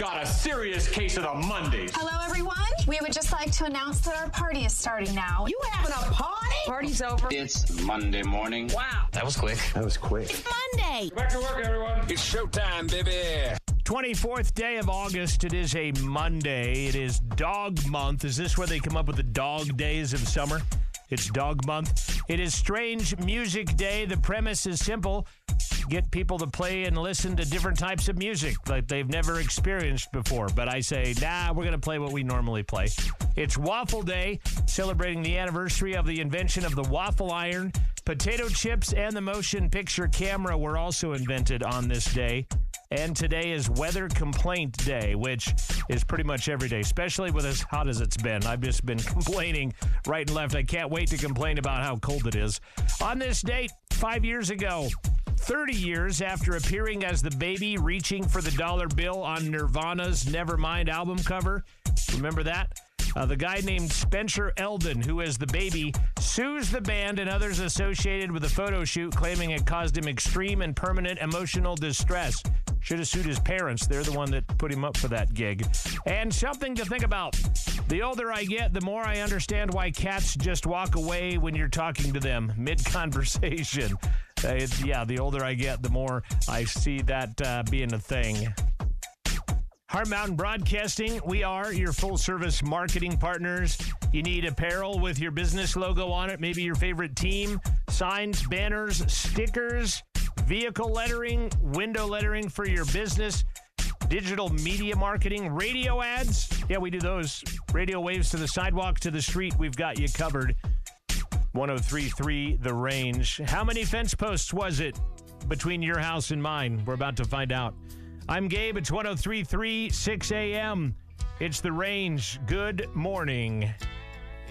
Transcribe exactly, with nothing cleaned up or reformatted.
got a serious case of the Mondays. Hello, everyone. We would just like to announce that our party is starting now. You having a party? Party's over. It's Monday morning. Wow. That was quick. That was quick. Monday. Back to work, everyone. It's showtime, baby. twenty-fourth day of August. It is a Monday. It is Dog Month. Is this where they come up with the dog days of summer? It's Dog Month. It is Strange Music Day. The premise is simple. Get people to play and listen to different types of music like they've never experienced before. But I say, nah, we're going to play what we normally play. It's Waffle Day, celebrating the anniversary of the invention of the waffle iron. Potato chips and the motion picture camera were also invented on this day. And today is Weather Complaint Day, which is pretty much every day, especially with as hot as it's been. I've just been complaining right and left. I can't wait to complain about how cold it is. On this date, five years ago, thirty years after appearing as the baby reaching for the dollar bill on Nirvana's Nevermind album cover, remember that? Uh, the guy named Spencer Eldon, who is the baby, sues the band and others associated with the photo shoot, claiming it caused him extreme and permanent emotional distress. Should have sued his parents. They're the one that put him up for that gig. And something to think about. The older I get, the more I understand why cats just walk away when you're talking to them mid-conversation. Uh, yeah, the older I get, the more I see that uh, being a thing. Heart Mountain Broadcasting, we are your full-service marketing partners. You need apparel with your business logo on it, maybe your favorite team, signs, banners, stickers, vehicle lettering, window lettering for your business, digital media marketing, radio ads. Yeah, we do those. Radio waves to the sidewalk, to the street. We've got you covered. one oh three point three The Range. How many fence posts was it between your house and mine? We're about to find out. I'm Gabe. It's one oh three point three, six a.m. It's The Range. Good morning.